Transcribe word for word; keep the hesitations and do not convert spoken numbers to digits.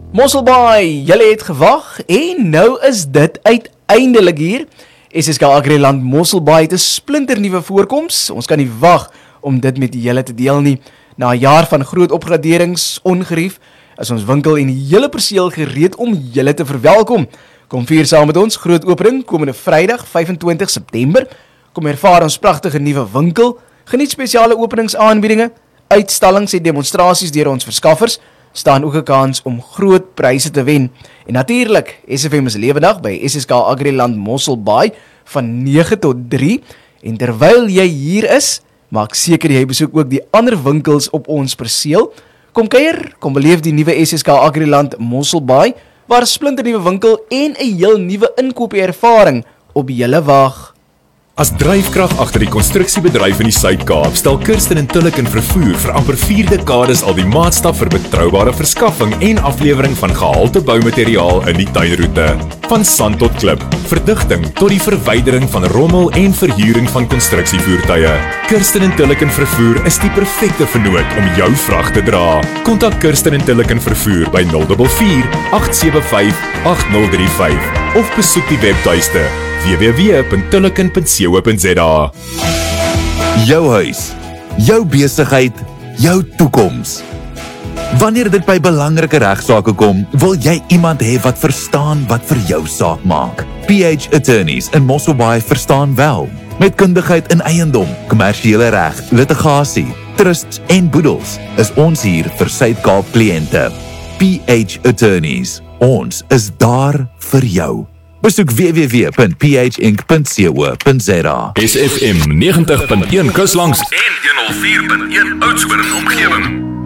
Mosselbaai, julle het gewag en nou is dit uiteindelik hier. S S K Agriland Mosselbaai het 'n splinternuwe voorkoms. Ons kan nie wag om dit met julle te deel nie. Na 'n jaar van groot opgraderings, ongerief, is ons winkel en die hele perseel gereed om julle te verwelkom. Kom vier saam met ons groot opening komende Vrydag vyf en twintig September. Kom ervaar ons pragtige nuwe winkel. Geniet spesiale openingsaanbiedinge, uitstallings en demonstrasies deur ons verskaffers. Staan ook 'n kans om groot pryse te wen. En natuurlik, S F M is lewendig by S S K Agriland Mosselbaai van nege tot drie. En terwyl jy hier is, maak seker jy besoek ook die ander winkels op ons perseel. Kom kuier, kom beleef die nuwe S S K Agriland Mosselbaai, waar 'n splinternuwe winkel en 'n heel nuwe inkopieervaring op julle wag. As dryfkrag agter die konstruksiebedryf in die Suid-Kaap stel Kirsten en Tulloch in vervoer vir amper vier dekades al die maatstaf vir betroubare verskaffing en aflewering van gehalte boumateriaal in die tuinroete. Van sand tot klip, verdigting tot die verwydering van rommel en verhuuring van konstruksievoertuie. Kirsten en Tulloch in vervoer is die perfekte vennoot om jou vrag te dra. Kontak Kirsten en Tulloch in vervoer by nul vier vier, agt sewe vyf, agt nul drie vyf of besoek die webtuiste w w w punt tullochen punt co punt z a. Jou huis, jou besigheid, jou toekoms. Wanneer dit by belangrike regsaake kom, wil jy iemand hê wat verstaan wat vir jou saak maak. P H Attorneys in Mosselbaai verstaan wel. Met kundigheid in eiendom, kommersiële reg, litigasie, trusts en boedels is ons hier vir Suid-Kaap kliënte. P H Attorneys, ons is daar vir jou. Besoek w w w punt p h inc punt co punt z a. S F M negentig punt een Kuslangs en honderd vier punt een Oudtshoorn omgewing.